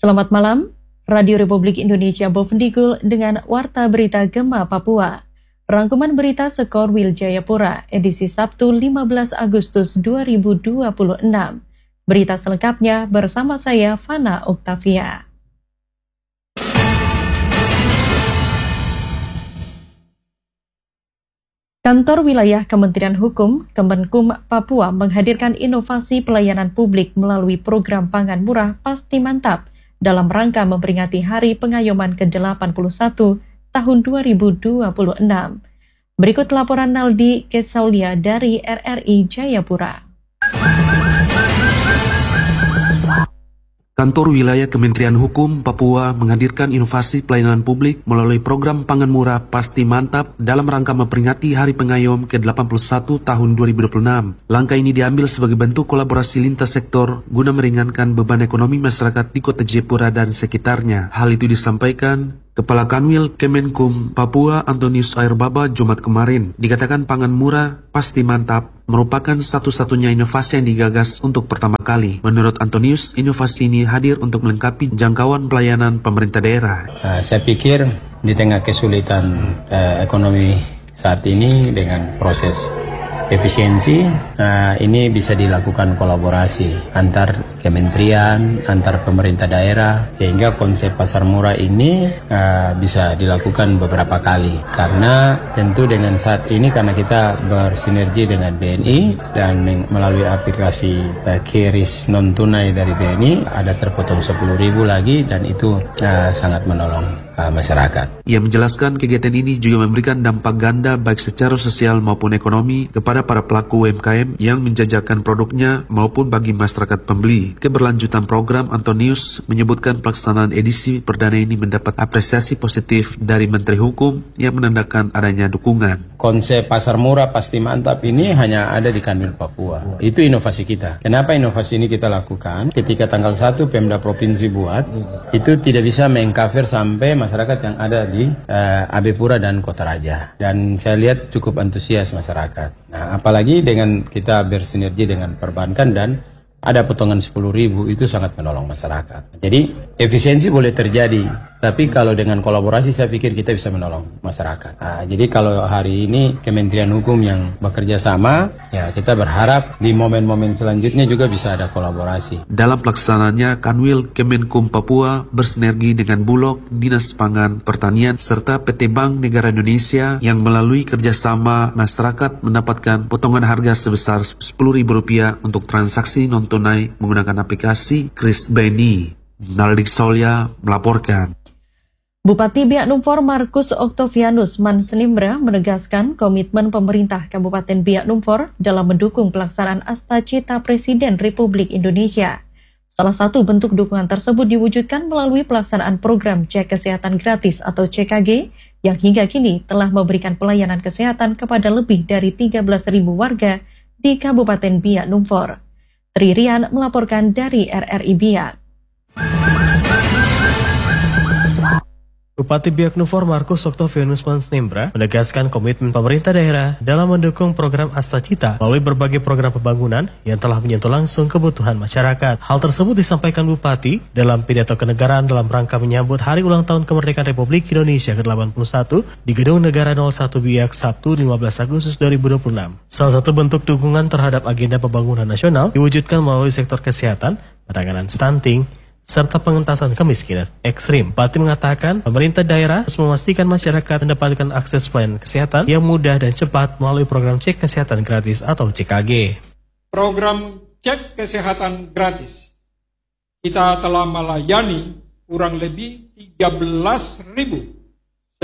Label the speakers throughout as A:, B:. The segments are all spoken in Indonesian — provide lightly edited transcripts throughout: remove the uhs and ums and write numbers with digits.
A: Selamat malam, Radio Republik Indonesia Bovendigul dengan Warta Berita Gema Papua. Rangkuman berita Skor Wil Jayapura, edisi Sabtu 15 Agustus 2026. Berita selengkapnya bersama saya, Fana Oktavia. Kantor Wilayah Kementerian Hukum, Kemenkum Papua menghadirkan inovasi pelayanan publik melalui program pangan murah Pasti Mantap dalam rangka memperingati Hari Pengayoman ke-81 tahun 2026. Berikut laporan Naldi Kesaulia dari RRI Jayapura.
B: Kantor Wilayah Kementerian Hukum Papua menghadirkan inovasi pelayanan publik melalui program pangan murah Pasti Mantap dalam rangka memperingati Hari Pengayom ke-81 tahun 2026. Langkah ini diambil sebagai bentuk kolaborasi lintas sektor guna meringankan beban ekonomi masyarakat di Kota Jayapura dan sekitarnya. Hal itu disampaikan Kepala Kanwil Kemenkum Papua Antonius Airbaba Jumat kemarin. Dikatakan pangan murah Pasti Mantap merupakan satu-satunya inovasi yang digagas untuk pertama kali. Menurut Antonius, inovasi ini hadir untuk melengkapi jangkauan pelayanan pemerintah daerah.
C: Saya pikir di tengah kesulitan ekonomi saat ini dengan proses efisiensi, ini bisa dilakukan kolaborasi antar kementerian, antar pemerintah daerah, sehingga konsep pasar murah ini bisa dilakukan beberapa kali. Karena tentu dengan saat ini, karena kita bersinergi dengan BNI dan melalui aplikasi QRIS non tunai dari BNI, ada terpotong 10.000 lagi, dan itu sangat menolong masyarakat.
B: Ia menjelaskan kegiatan ini juga memberikan dampak ganda baik secara sosial maupun ekonomi kepada para pelaku UMKM yang menjajakan produknya maupun bagi masyarakat pembeli. Keberlanjutan program, Antonius menyebutkan pelaksanaan edisi perdana ini mendapat apresiasi positif dari Menteri Hukum yang menandakan adanya dukungan.
C: Konsep pasar murah Pasti Mantap ini hanya ada di Kanwil Papua. Itu inovasi kita. Kenapa inovasi ini kita lakukan? Ketika tanggal 1 Pemda Provinsi buat, itu tidak bisa mengcover sampai masyarakat yang ada di Abepura dan Kota Raja. Dan saya lihat cukup antusias masyarakat. Nah, apalagi dengan kita bersinergi dengan perbankan dan ada potongan 10.000, itu sangat menolong masyarakat. Jadi efisiensi boleh terjadi, tapi kalau dengan kolaborasi saya pikir kita bisa menolong masyarakat. Jadi kalau hari ini Kementerian Hukum yang bekerja sama, ya kita berharap di momen-momen selanjutnya juga bisa ada kolaborasi.
B: Dalam pelaksanaannya, Kanwil Kemenkum Papua bersinergi dengan Bulog, Dinas Pangan, Pertanian, serta PT Bank Negara Indonesia yang melalui kerjasama masyarakat mendapatkan potongan harga sebesar Rp10.000 untuk transaksi non-tunai menggunakan aplikasi QRIS BNI. Naldi Kesaulia melaporkan.
A: Bupati Biak Numfor Markus Oktavianus Mansenimbra menegaskan komitmen pemerintah Kabupaten Biak Numfor dalam mendukung pelaksanaan Astacita Presiden Republik Indonesia. Salah satu bentuk dukungan tersebut diwujudkan melalui pelaksanaan program Cek Kesehatan Gratis atau CKG yang hingga kini telah memberikan pelayanan kesehatan kepada lebih dari 13.000 warga di Kabupaten Biak Numfor. Tri Rian melaporkan dari RRI Biak.
D: Bupati Biak Numfor Markus Oktavianus Mansenimbra menegaskan komitmen pemerintah daerah dalam mendukung program Astacita melalui berbagai program pembangunan yang telah menyentuh langsung kebutuhan masyarakat. Hal tersebut disampaikan Bupati dalam pidato kenegaraan dalam rangka menyambut Hari Ulang Tahun Kemerdekaan Republik Indonesia ke-81 di Gedung Negara 01 Biak Sabtu 15 Agustus 2026. Salah satu bentuk dukungan terhadap agenda pembangunan nasional diwujudkan melalui sektor kesehatan, penanganan stunting, serta pengentasan kemiskinan ekstrim. Bupati mengatakan pemerintah daerah harus memastikan masyarakat mendapatkan akses pelayanan kesehatan yang mudah dan cepat melalui program Cek Kesehatan Gratis atau CKG.
E: Program Cek Kesehatan Gratis, kita telah melayani kurang lebih 13.932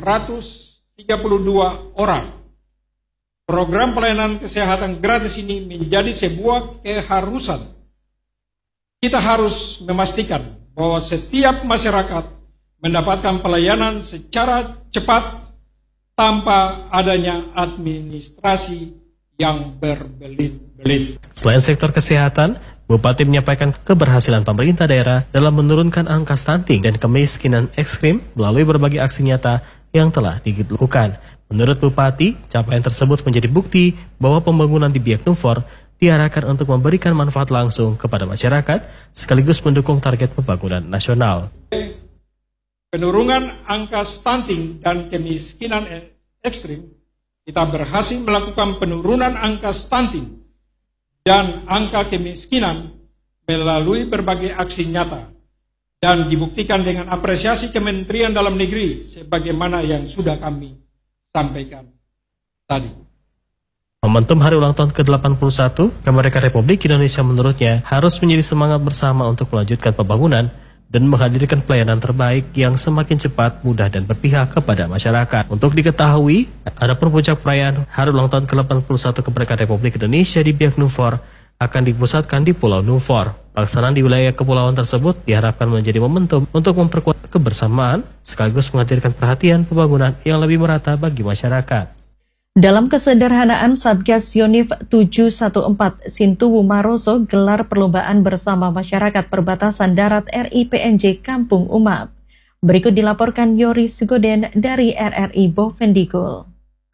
E: orang. Program pelayanan kesehatan gratis ini menjadi sebuah keharusan. Kita harus memastikan bahwa setiap masyarakat mendapatkan pelayanan secara cepat tanpa adanya administrasi yang berbelit-belit.
D: Selain sektor kesehatan, Bupati menyampaikan keberhasilan pemerintah daerah dalam menurunkan angka stunting dan kemiskinan ekstrim melalui berbagai aksi nyata yang telah dilakukan. Menurut Bupati, capaian tersebut menjadi bukti bahwa pembangunan di Biak Numfor diarahkan untuk memberikan manfaat langsung kepada masyarakat sekaligus mendukung target pembangunan nasional.
E: Penurunan angka stunting dan kemiskinan ekstrim, kita berhasil melakukan penurunan angka stunting dan angka kemiskinan melalui berbagai aksi nyata dan dibuktikan dengan apresiasi Kementerian Dalam Negeri sebagaimana yang sudah kami sampaikan tadi.
D: Momentum hari ulang tahun ke-81 kemerdekaan Republik Indonesia menurutnya harus menjadi semangat bersama untuk melanjutkan pembangunan dan menghadirkan pelayanan terbaik yang semakin cepat, mudah, dan berpihak kepada masyarakat. Untuk diketahui, ada puncak perayaan hari ulang tahun ke-81 kemerdekaan Republik Indonesia di Biak Numfor akan dipusatkan di Pulau Numfor. Pelaksanaan di wilayah kepulauan tersebut diharapkan menjadi momentum untuk memperkuat kebersamaan sekaligus menghadirkan perhatian pembangunan yang lebih merata bagi masyarakat.
A: Dalam kesederhanaan, Satgas Yonif 714 Sintuwu Maroso gelar perlombaan bersama masyarakat perbatasan darat RI-PNJ Kampung Umap. Berikut dilaporkan Yoris Goden dari RRI Bovendigul.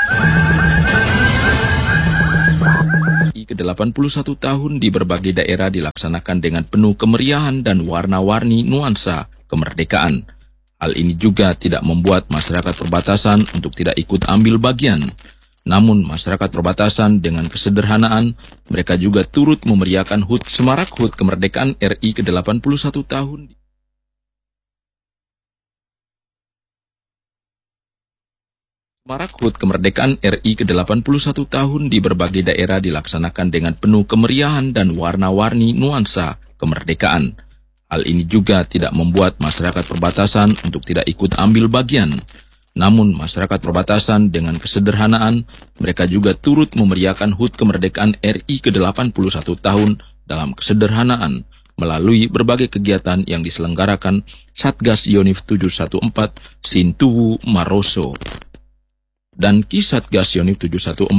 F: Ke-81 tahun di berbagai daerah dilaksanakan dengan penuh kemeriahan dan warna-warni nuansa kemerdekaan. Hal ini juga tidak membuat masyarakat perbatasan untuk tidak ikut ambil bagian. Namun masyarakat perbatasan dengan kesederhanaan, mereka juga turut memeriahkan HUT Semarak HUT Kemerdekaan RI ke-81 tahun. Semarak HUT Kemerdekaan RI ke-81 tahun di berbagai daerah dilaksanakan dengan penuh kemeriahan dan warna-warni nuansa kemerdekaan. Hal ini juga tidak membuat masyarakat perbatasan untuk tidak ikut ambil bagian. Namun masyarakat perbatasan dengan kesederhanaan, mereka juga turut memeriahkan HUT Kemerdekaan RI ke-81 tahun dalam kesederhanaan melalui berbagai kegiatan yang diselenggarakan Satgas Yonif 714 Sintuwu Maroso. Dan Ki Satgas Yonif 714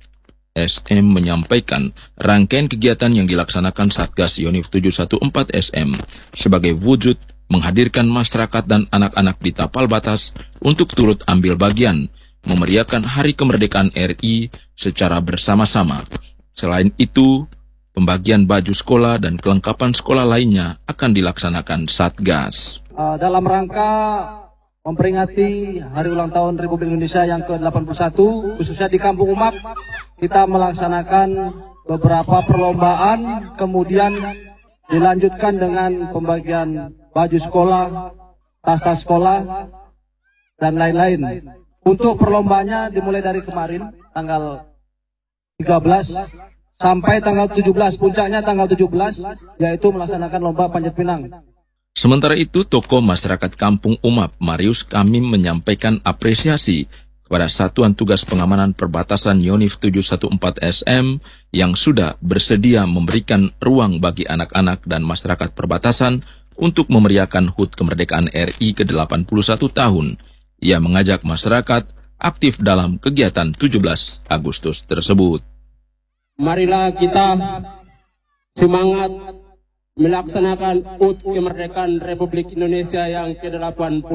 F: SM menyampaikan rangkaian kegiatan yang dilaksanakan Satgas Yonif 714 SM sebagai wujud menghadirkan masyarakat dan anak-anak di tapal batas untuk turut ambil bagian, memeriahkan Hari Kemerdekaan RI secara bersama-sama. Selain itu, pembagian baju sekolah dan kelengkapan sekolah lainnya akan dilaksanakan Satgas.
G: Dalam rangka memperingati Hari Ulang Tahun Republik Indonesia yang ke-81, khususnya di Kampung Umap, kita melaksanakan beberapa perlombaan, kemudian dilanjutkan dengan pembagian baju sekolah, tas-tas sekolah, dan lain-lain. Untuk perlombanya dimulai dari kemarin, tanggal 13, sampai tanggal 17, puncaknya tanggal 17, yaitu melaksanakan lomba panjat pinang.
F: Sementara itu, tokoh masyarakat Kampung Umap, Marius Kamim, menyampaikan apresiasi kepada Satuan Tugas Pengamanan Perbatasan Yonif 714 SM yang sudah bersedia memberikan ruang bagi anak-anak dan masyarakat perbatasan untuk memeriahkan HUT Kemerdekaan RI ke-81 tahun. Ia mengajak masyarakat aktif dalam kegiatan 17 Agustus tersebut.
H: Marilah kita semangat melaksanakan HUT Kemerdekaan Republik Indonesia yang ke-81.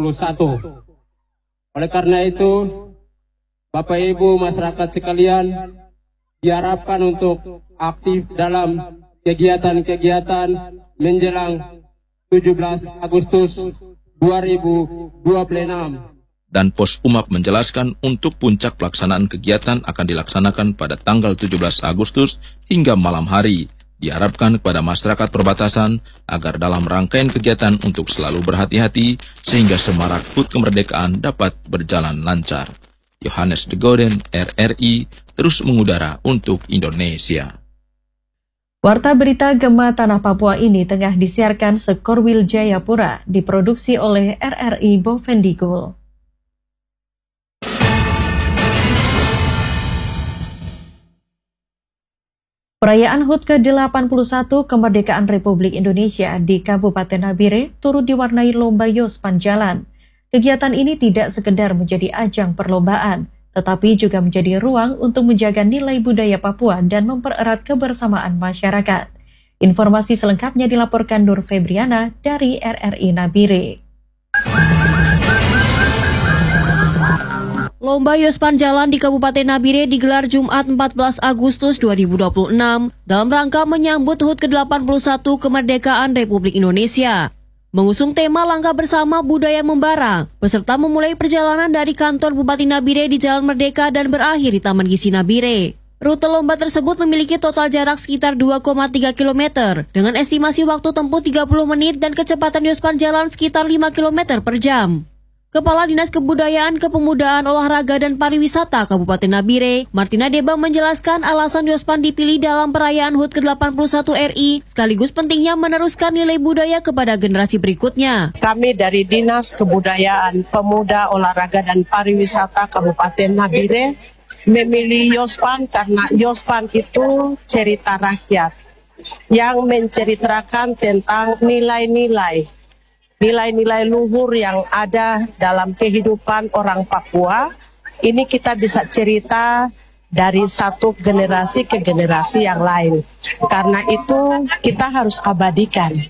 H: Oleh karena itu, Bapak Ibu masyarakat sekalian diharapkan untuk aktif dalam kegiatan-kegiatan menjelang 17 Agustus 2026.
F: Dan Pos Umap menjelaskan untuk puncak pelaksanaan kegiatan akan dilaksanakan pada tanggal 17 Agustus hingga malam hari. Diharapkan kepada masyarakat perbatasan agar dalam rangkaian kegiatan untuk selalu berhati-hati sehingga semarak HUT kemerdekaan dapat berjalan lancar. Yohanes de Goden, RRI, terus mengudara untuk Indonesia.
A: Warta berita Gema Tanah Papua ini tengah disiarkan Sekorwil Jayapura, diproduksi oleh RRI Bovendigul. Perayaan HUT ke-81 Kemerdekaan Republik Indonesia di Kabupaten Nabire turut diwarnai lomba Yospan Jalan. Kegiatan ini tidak sekedar menjadi ajang perlombaan, tetapi juga menjadi ruang untuk menjaga nilai budaya Papua dan mempererat kebersamaan masyarakat. Informasi selengkapnya dilaporkan Nur Febriana dari RRI Nabire.
I: Lomba Yospan Jalan di Kabupaten Nabire digelar Jumat 14 Agustus 2026 dalam rangka menyambut HUT ke-81 kemerdekaan Republik Indonesia. Mengusung tema Langkah Bersama Budaya Membara, peserta memulai perjalanan dari kantor Bupati Nabire di Jalan Merdeka dan berakhir di Taman Gizi Nabire. Rute lomba tersebut memiliki total jarak sekitar 2,3 km dengan estimasi waktu tempuh 30 menit dan kecepatan Yospan Jalan sekitar 5 km per jam. Kepala Dinas Kebudayaan, Kepemudaan, Olahraga, dan Pariwisata Kabupaten Nabire, Martina Deba menjelaskan alasan Yospan dipilih dalam perayaan HUT ke-81 RI, sekaligus pentingnya meneruskan nilai budaya kepada generasi berikutnya.
J: Kami dari Dinas Kebudayaan, Pemuda, Olahraga, dan Pariwisata Kabupaten Nabire memilih Yospan karena Yospan itu cerita rakyat yang menceritakan tentang nilai-nilai luhur yang ada dalam kehidupan orang Papua. Ini kita bisa cerita dari satu generasi ke generasi yang lain. Karena itu kita harus abadikan.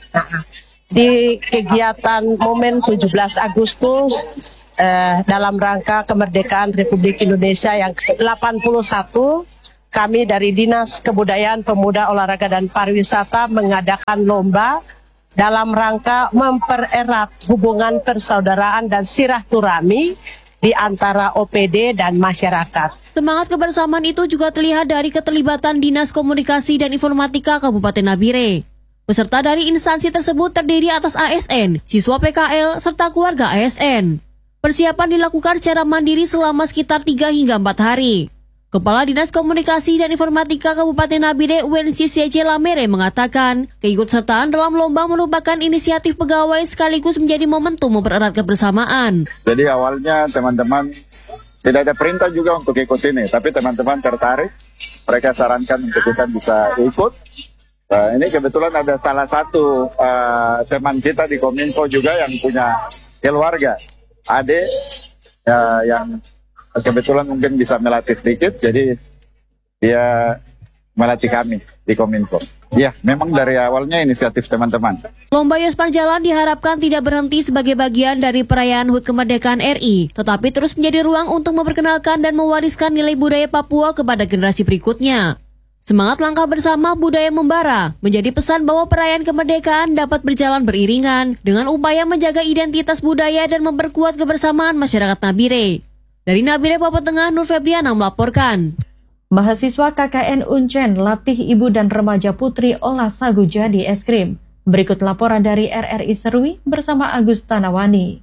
J: Di kegiatan momen 17 Agustus dalam rangka kemerdekaan Republik Indonesia yang ke-81, kami dari Dinas Kebudayaan, Pemuda, Olahraga, dan Pariwisata mengadakan lomba dalam rangka mempererat hubungan persaudaraan dan silaturahmi di antara OPD dan masyarakat.
I: Semangat kebersamaan itu juga terlihat dari keterlibatan Dinas Komunikasi dan Informatika Kabupaten Nabire. Peserta dari instansi tersebut terdiri atas ASN, siswa PKL, serta keluarga ASN. Persiapan dilakukan secara mandiri selama sekitar 3 hingga 4 hari. Kepala Dinas Komunikasi dan Informatika Kabupaten Nabire UNCCJ Lamere mengatakan, keikutsertaan dalam lomba merupakan inisiatif pegawai sekaligus menjadi momentum mempererat kebersamaan.
K: Jadi awalnya teman-teman tidak ada perintah juga untuk ikut ini, tapi teman-teman tertarik, mereka sarankan untuk kita bisa ikut. Ini kebetulan ada salah satu teman kita di Kominfo juga yang punya keluarga, adik yang kebetulan mungkin bisa melatih sedikit, jadi dia melatih kami di Kominfo. Ya, memang dari awalnya inisiatif teman-teman.
I: Lomba Yospan Jalan diharapkan tidak berhenti sebagai bagian dari perayaan HUT Kemerdekaan RI, tetapi terus menjadi ruang untuk memperkenalkan dan mewariskan nilai budaya Papua kepada generasi berikutnya. Semangat Langkah Bersama Budaya Membara menjadi pesan bahwa perayaan kemerdekaan dapat berjalan beriringan dengan upaya menjaga identitas budaya dan memperkuat kebersamaan masyarakat Nabire. Dari Nabire, Papua Tengah, Nur Febriana melaporkan.
A: Mahasiswa KKN Uncen latih ibu dan remaja putri olah sagu jadi es krim. Berikut laporan dari RRI Serui bersama Agus Tanawani.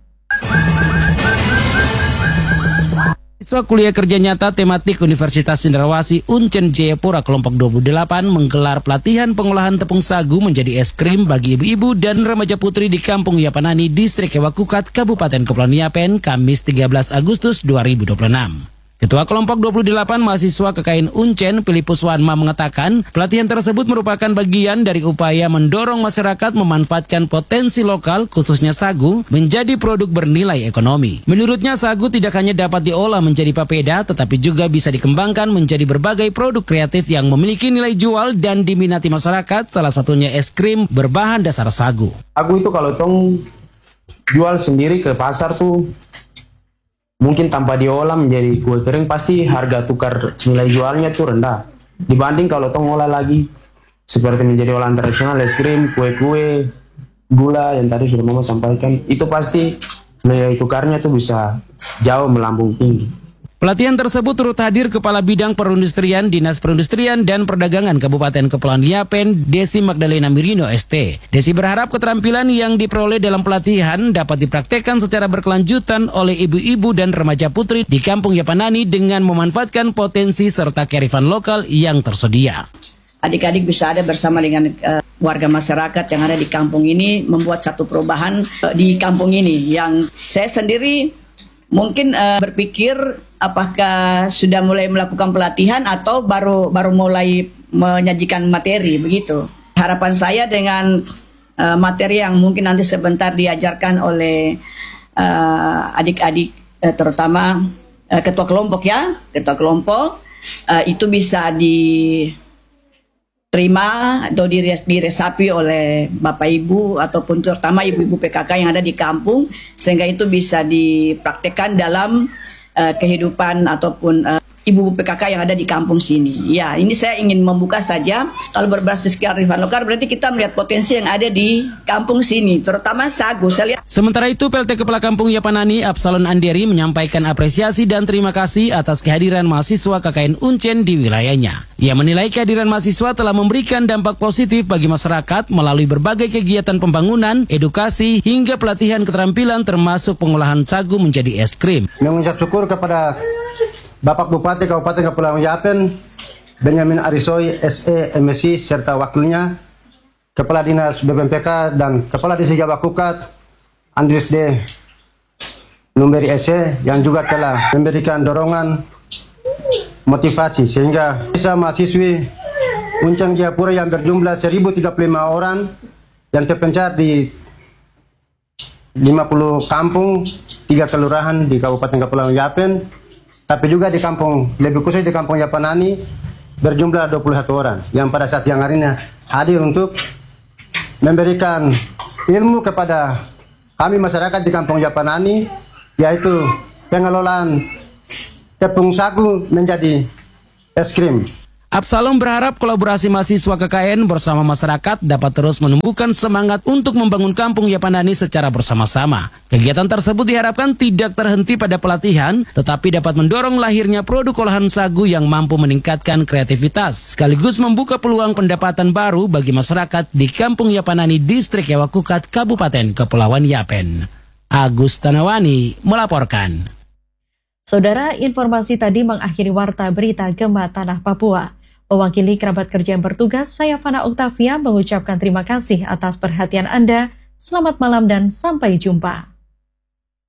L: Siswa kuliah kerja nyata tematik Universitas Cendrawasih Uncen Jayapura kelompok 28 menggelar pelatihan pengolahan tepung sagu menjadi es krim bagi ibu-ibu dan remaja putri di Kampung Yapanani, Distrik Ewakukat, Kabupaten Kepulauan Yapen, Kamis 13 Agustus 2026. Ketua kelompok 28 mahasiswa KKN Uncen, Filipus Wanma mengatakan, pelatihan tersebut merupakan bagian dari upaya mendorong masyarakat memanfaatkan potensi lokal, khususnya sagu, menjadi produk bernilai ekonomi. Menurutnya, sagu tidak hanya dapat diolah menjadi papeda, tetapi juga bisa dikembangkan menjadi berbagai produk kreatif yang memiliki nilai jual dan diminati masyarakat, salah satunya es krim berbahan dasar sagu.
M: Sagu itu kalau tong jual sendiri ke pasar tuh, mungkin tanpa diolah menjadi kue kering pasti harga tukar nilai jualnya tuh rendah. Dibanding kalau tong olah lagi seperti menjadi olahan tradisional, es krim, kue-kue, gula yang tadi sudah Mama sampaikan, itu pasti nilai tukarnya tuh bisa jauh melambung tinggi.
L: Pelatihan tersebut turut hadir Kepala Bidang Perindustrian Dinas Perindustrian dan Perdagangan Kabupaten Kepulauan Yapen, Desi Magdalena Mirino ST. Desi berharap keterampilan yang diperoleh dalam pelatihan dapat dipraktekkan secara berkelanjutan oleh ibu-ibu dan remaja putri di Kampung Yapanani dengan memanfaatkan potensi serta kearifan lokal yang tersedia.
N: Adik-adik bisa ada bersama dengan warga masyarakat yang ada di kampung ini membuat satu perubahan di kampung ini yang saya sendiri mungkin berpikir apakah sudah mulai melakukan pelatihan atau baru mulai menyajikan materi begitu. Harapan saya dengan materi yang mungkin nanti sebentar diajarkan oleh adik-adik terutama ketua kelompok itu bisa diterima atau diresapi oleh Bapak Ibu ataupun terutama ibu-ibu PKK yang ada di kampung sehingga itu bisa dipraktekkan dalam kehidupan ataupun ibu PKK yang ada di kampung sini. Ya, ini saya ingin membuka saja. Kalau berbasis kearifan lokal berarti kita melihat potensi yang ada di kampung sini, terutama sagu. Saya lihat.
L: Sementara itu, PLT Kepala Kampung Yapanani Absalon Anderi menyampaikan apresiasi dan terima kasih atas kehadiran mahasiswa KKN Uncen di wilayahnya. Ia menilai kehadiran mahasiswa telah memberikan dampak positif bagi masyarakat melalui berbagai kegiatan pembangunan, edukasi, hingga pelatihan keterampilan termasuk pengolahan sagu menjadi es krim.
O: Mengucap syukur kepada Bapak Bupati Kabupaten Kepulauan Yapen, Benyamin Arisoy, SE, MSI, serta wakilnya, Kepala Dinas BPMPK dan Kepala Desa Jawa Kukat, Andris D. Numberi SE, yang juga telah memberikan dorongan motivasi sehingga bisa mahasiswi Unceng Jayapura yang berjumlah 1035 orang yang terpencar di 50 kampung, 3 kelurahan di Kabupaten Kepulauan Yapen, tapi juga di kampung, lebih khusus di kampung Yapanani berjumlah 21 orang yang pada saat yang hari ini hadir untuk memberikan ilmu kepada kami masyarakat di kampung Yapanani, yaitu pengelolaan tepung sagu menjadi es krim.
L: Absalom berharap kolaborasi mahasiswa KKN bersama masyarakat dapat terus menumbuhkan semangat untuk membangun kampung Yapanani secara bersama-sama. Kegiatan tersebut diharapkan tidak terhenti pada pelatihan, tetapi dapat mendorong lahirnya produk olahan sagu yang mampu meningkatkan kreativitas, sekaligus membuka peluang pendapatan baru bagi masyarakat di kampung Yapanani, Distrik Yawakukat, Kabupaten Kepulauan Yapen. Agus Tanawani melaporkan.
A: Saudara, informasi tadi mengakhiri Warta Berita Gema Tanah Papua. Mewakili kerabat kerja yang bertugas, saya Fana Oktavia mengucapkan terima kasih atas perhatian Anda. Selamat malam dan sampai jumpa.